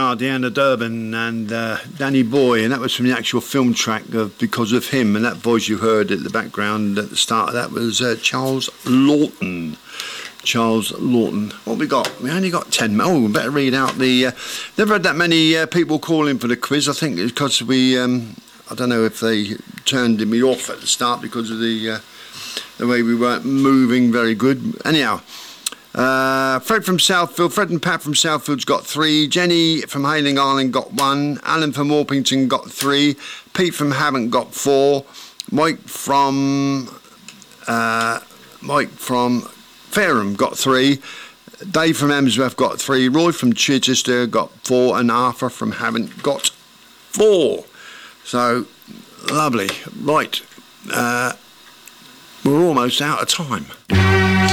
Deanna Durbin and Danny Boy, and that was from the actual film track of Because of Him, and that voice you heard at the background at the start of that was Charles Lawton. Charles Lawton. What we got? We only got 10 minutes. Oh, we better read out the... never had that many people calling for the quiz. I think it's because we... I don't know if they turned me off at the start because of the way we weren't moving very good. Anyhow, Fred from Southfield, Fred and Pat from Southfield's got 3. Jenny from Hayling Island got 1. Alan from Orpington got 3. Pete from Havant got 4. Mike from Fareham got 3. Dave from Emsworth got 3. Roy from Chichester got 4. And Arthur from Havant got 4. So, lovely. Right, we're almost out of time.